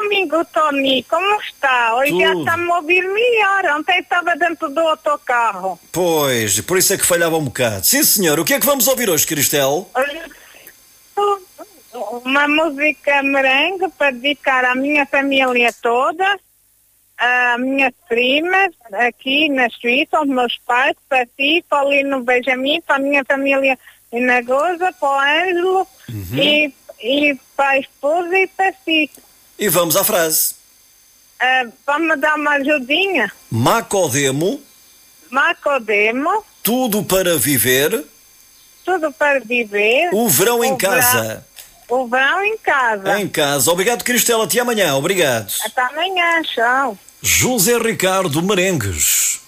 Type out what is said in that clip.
amigo Tony, como está? Hoje já está-me a ouvir melhor. Ontem estava dentro do autocarro. Pois, por isso é que falhava um bocado. Sim, senhor. O que é que vamos ouvir hoje, Cristel? Uma música merengue para dedicar à minha família toda, às minhas primas aqui na Suíça, aos meus pais, para ti, para o Lino Benjamin, para a minha família em Nagosa, para o Ângelo e para a esposa e para si. E vamos à frase. Vamos dar uma ajudinha? Macodemo. Tudo para viver. Tudo para viver. O verão em casa. O verão em casa. Em casa. Obrigado, Cristela. Até amanhã. Obrigado. Até amanhã. Tchau. José Ricardo Merengues.